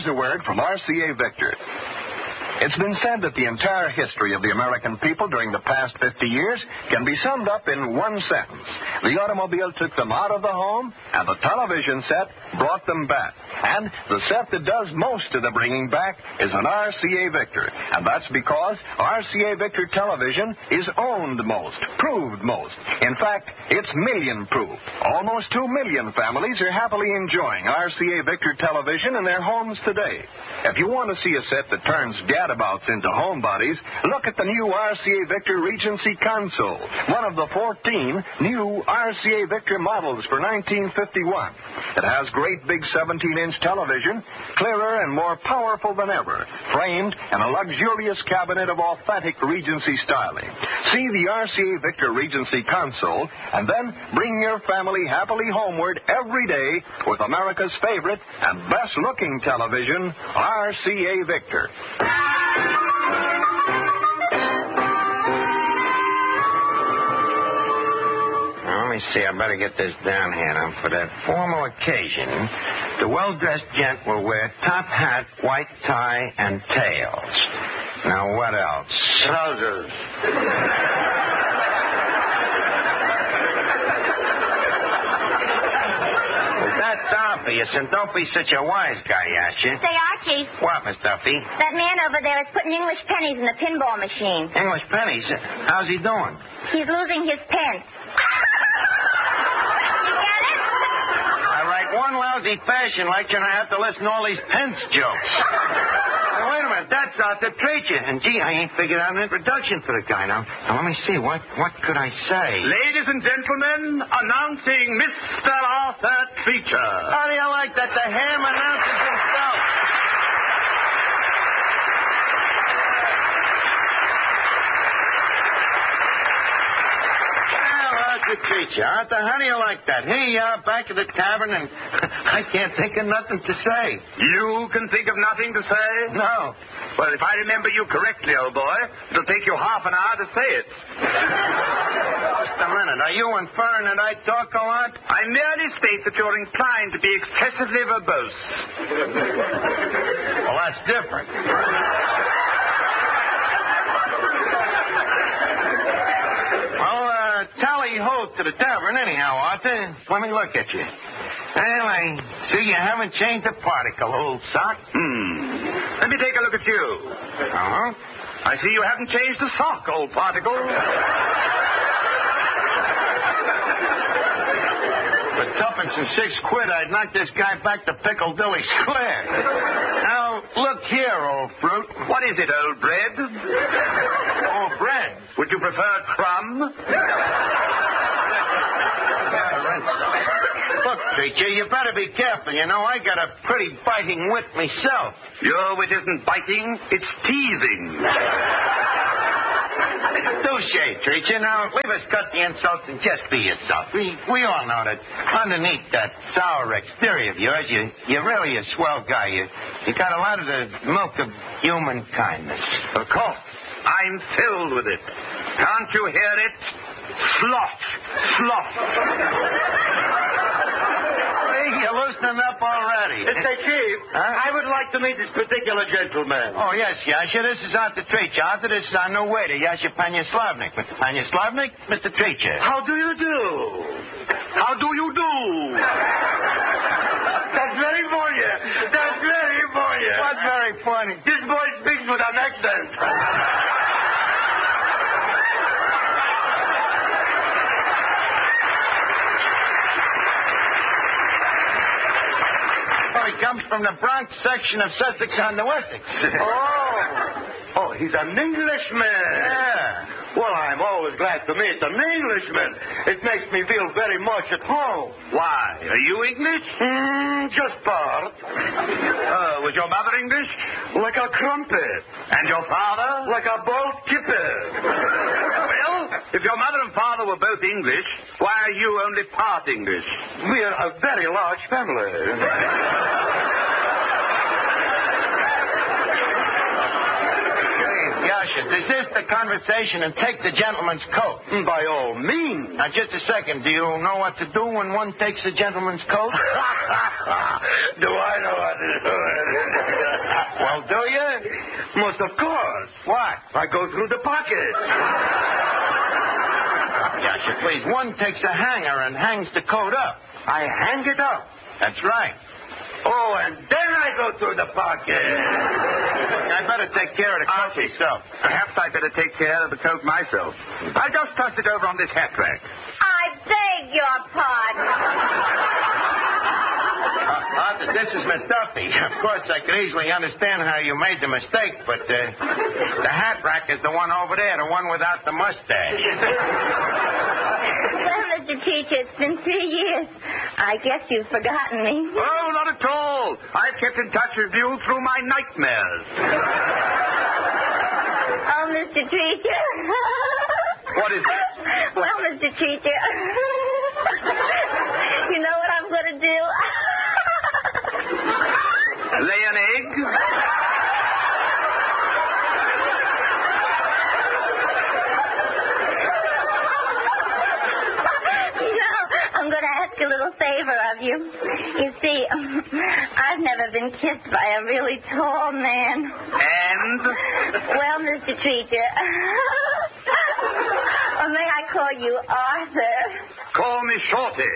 here's a word from RCA Victor. It's been said that the entire history of the American people during the past 50 years can be summed up in one sentence. The automobile took them out of the home, and the television set brought them back. And the set that does most of the bringing back is an RCA Victor. And that's because RCA Victor television is owned most, proved most. In fact, it's million-proof. Almost 2 million families are happily enjoying RCA Victor television in their homes today. If you want to see a set that turns gadabouts into homebodies, look at the new RCA Victor Regency console, one of the 14 new RCA Victor models for 1951. It has great big 17-inch television, clearer and more powerful than ever, framed in a luxurious cabinet of authentic Regency styling. See the RCA Victor Regency console, and then bring your family happily homeward every day with America's favorite and best-looking television, RCA Victor. Let me see, I better get this down here now. For that formal occasion, the well-dressed gent will wear top hat, white tie, and tails. Now, what else? Trousers. That's obvious, and don't be such a wise guy, Asher. Say, Archie. What, Miss Duffy? That man over there is putting English pennies in the pinball machine. English pennies? How's he doing? He's losing his pence. You get it? I write one lousy fashion lecture, and I have to listen to all these pence jokes. Now, wait a minute, that's Arthur Treacher. And, gee, I ain't figured out an introduction for the guy now. Now, let me see, what could I say? Ladies and gentlemen, announcing Mr. Arthur Treacher. How do you like that? The ham announces himself. Arthur Treacher. Arthur, how do you like that? Here you are back at the tavern, and I can't think of nothing to say. You can think of nothing to say? No. Well, if I remember you correctly, old boy, it'll take you half an hour to say it. Just a minute. Are you inferring that I talk a lot? I merely state that you're inclined to be excessively verbose. Well, that's different. Tally ho to the tavern anyhow, Arthur. Let me look at you. Well, I see you haven't changed a particle, old sock. Let me take a look at you. Uh-huh. I see you haven't changed a sock, old particle. For tuppence and 6 quid, I'd knock this guy back to Piccadilly Square. Now, look here, old fruit. What is it, old bread? Old bread? Would you prefer crumb? Look, Treacher, you better be careful. You know, I got a pretty biting wit myself. Your wit isn't biting, it's teasing. Touche, Treacher. Now, leave us cut the insults and just be yourself. We all know that underneath that sour exterior of yours, you're really a swell guy. You got a lot of the milk of human kindness. Of course. I'm filled with it. Can't you hear it? Sloth. Sloth. You're loosening up already. Mr. Chief, I would like to meet this particular gentleman. Oh, yes, Yasha. This is Arthur Treacher. Arthur, this is our new waiter, Yasha Panyaslavnik. Mr. Panyaslavnik, Mr. Treacher. How do you do? How do you do? That's very funny. That's very funny. What's very funny? This boy speaks with an accent. He comes from the Bronx section of Sussex on the Wessex. Oh, he's an Englishman. Yeah. Well, I'm always glad to meet an Englishman. It makes me feel very much at home. Why? Are you English? Just part. Was your mother English? Like a crumpet. And your father? Like a bolt kipper. Well, if your mother and father were both English, why are you only part English? We're a very large family. should desist the conversation and take the gentleman's coat. By all means. Now, just a second. Do you know what to do when one takes a gentleman's coat? Do I know what to do? Well, do you? Most of course. What? I go through the pocket. Yes, you please. One takes a hanger and hangs the coat up. I hang it up. That's right. Oh, and then I go through the pocket. I better take care of the coat myself. Perhaps I better take care of the coat myself. I'll just toss it over on this hat rack. I beg your pardon. Arthur, this is Miss Duffy. Of course, I could easily understand how you made the mistake, but the hat rack is the one over there, the one without the mustache. Well, Mr. Teacher, it's been 3 years. I guess you've forgotten me. Oh, not at all. I've kept in touch with you through my nightmares. Oh, Mr. Teacher. What is it? Well, Mr. Teacher, you know what I'm going to do? Lay an egg? I'm going to ask a little favor of you. You see, I've never been kissed by a really tall man. And? Well, Mr. Treacher, or may I call you Arthur? Call me Shorty.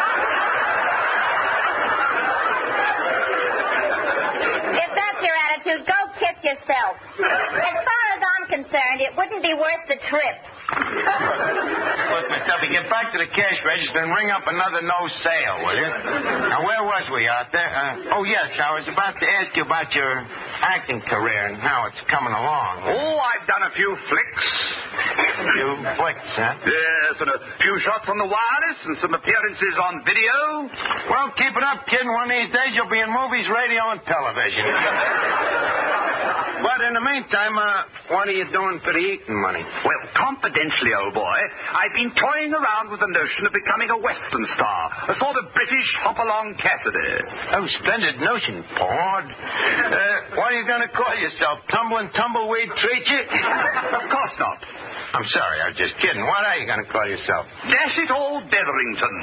If that's your attitude, go kiss yourself. As far as I'm concerned, it wouldn't be worth the trip. Look, Miss Duffy, get back to the cash register and ring up another no sale, will you? Now, where was we, Arthur? Oh, yes, I was about to ask you about your acting career and how it's coming along. Oh, I've done a few flicks. A few flicks, huh? Yes, and a few shots on the wireless and some appearances on video. Well, keep it up, kid. One of these days you'll be in movies, radio, and television. But in the meantime, what are you doing for the eating money? Well, confidentially, old boy, I've been toying around with the notion of becoming a Western star, a sort of British Hop-Along Cassidy. Oh, splendid notion, Ford. What are you going to call yourself? Tumbling Tumbleweed Treacher? Of course not. I'm sorry, I was just kidding. What are you going to call yourself? Dash it all, Detherington.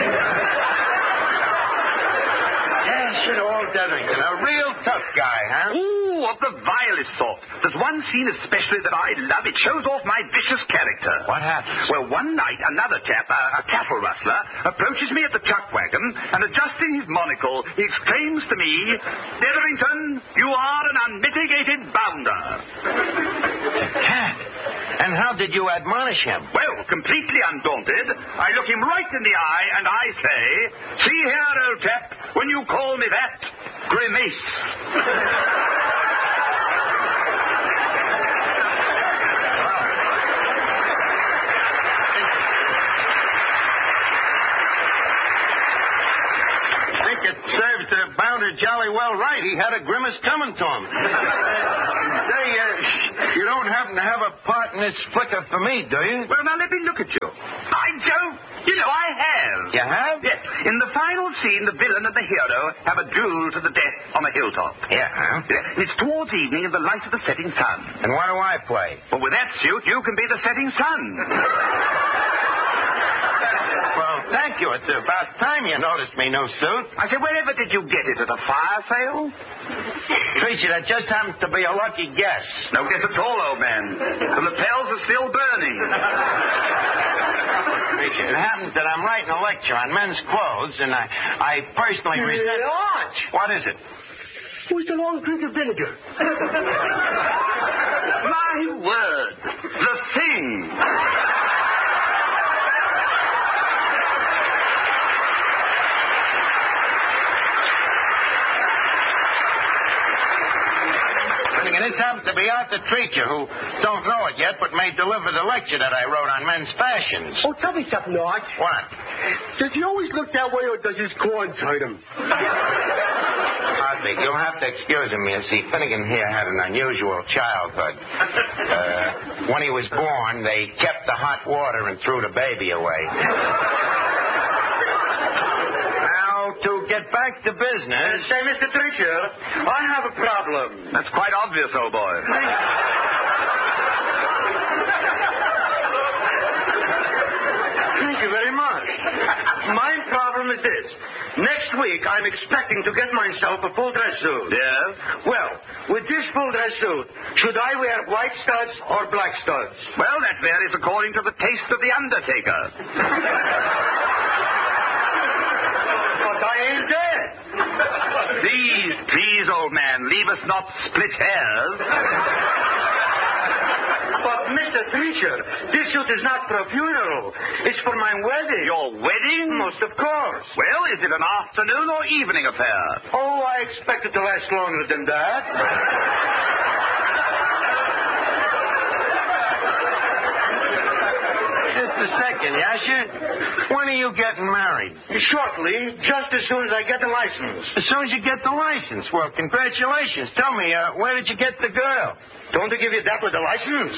Dash it all, Detherington. A real tough guy, huh? Ooh, of the vilest sort. There's one scene especially that I love. It shows off my vicious character. What happened? Well, one night, another chap, a cattle rustler, approaches me at the chuck wagon, and adjusting his monocle, he exclaims to me, Detherington, you are an unmitigated bounder. Cat. And how did you admonish him? Well, completely undaunted, I look him right in the eye, and I say, see here, old chap, when you call me that, grimace. It serves the bounder jolly well right. He had a grimace coming to him. Say, you don't happen to have a part in this flicker for me, do you? Well, now let me look at you. I don't. You know, I have. You have? Yes. In the final scene, the villain and the hero have a duel to the death on a hilltop. Yeah, huh? It's towards evening in the light of the setting sun. And what do I play? Well, with that suit, you can be the setting sun. Well, thank you. It's about time you noticed me new suit. I said, wherever did you get it? At a fire sale? Treacher, that just happens to be a lucky guess. No guess at all, old man. The lapels are still burning. Treacher, it happens that I'm writing a lecture on men's clothes, and I personally resent... George! What is it? Who's the long drink of vinegar? My word. The thing. And this happens to be Arthur Treacher, who don't know it yet, but may deliver the lecture that I wrote on men's fashions. Oh, tell me something, Arch. What? Does he always look that way, or does his corns hurt him? Hardly. You'll have to excuse him. You see, Finnegan here had an unusual childhood. When he was born, they kept the hot water and threw the baby away. To get back to business... Say, Mr. Treacher, I have a problem. That's quite obvious, old boy. Thank you very much. My problem is this. Next week, I'm expecting to get myself a full dress suit. Yes? Well, with this full dress suit, should I wear white studs or black studs? Well, that varies according to the taste of the undertaker. But I ain't dead. Please, old man, leave us not split hairs. But, Mr. Treacher, this suit is not for a funeral. It's for my wedding. Your wedding? Most of course. Well, is it an afternoon or evening affair? Oh, I expect it to last longer than that. Just a second, Yasha. When are you getting married? Shortly, just as soon as I get the license. As soon as you get the license. Well, congratulations. Tell me, where did you get the girl? Don't they give you that with the license?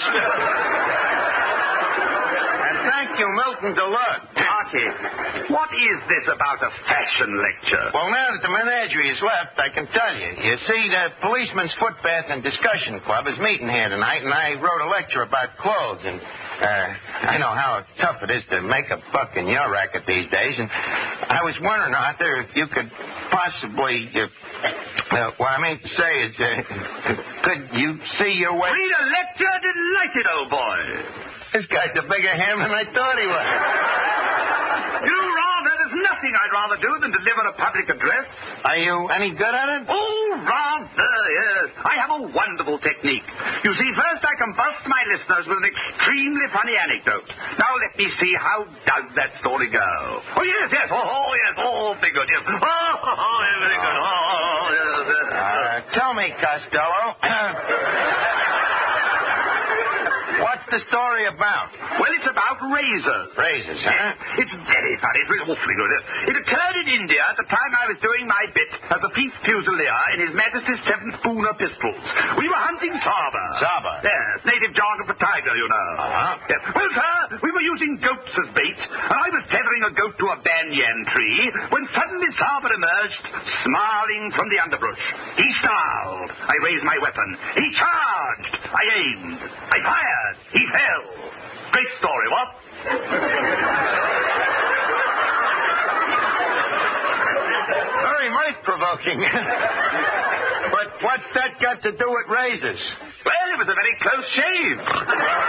And thank you, Milton Duluth. Archie, what is this about a fashion lecture? Well, now that the menagerie is left, I can tell you. You see, the Policeman's Footbath and Discussion Club is meeting here tonight, and I wrote a lecture about clothes, and I know how tough it is to make a buck in your racket these days, and I was wondering, Arthur, if you could possibly, what I mean to say is, could you see your way? Read a lecture? Delighted, old boy. This guy's a bigger ham than I thought he was. You, Ron, there's nothing I'd rather do than deliver a public address. Are you any good at it? Oh, rather, yes. I have a wonderful technique. You see, first I can bust my listeners with an extremely funny anecdote. Now let me see, how does that story go? Oh, yes. Yes, very good, yes. Very good. Yes. Tell me, Costello. What's the story about? Well, it's about razors. Razors, huh? It's very funny. It's really awfully good. It occurred in India at the time I was doing my bit as a Chief Fusilier in His Majesty's 7th Pooner pistols. We were hunting Saba. Saba? Yes, native jargon for tiger, you know. Uh-huh. Yes. Well, sir, we were using goats as bait, and I was tethering a goat to a banyan tree when suddenly Saba emerged, snarling from the underbrush. He snarled. I raised my weapon. He charged. I aimed. I fired. He fell. Great story, what? Very mirth-provoking. But what's that got to do with razors? Well, it was a very close shave.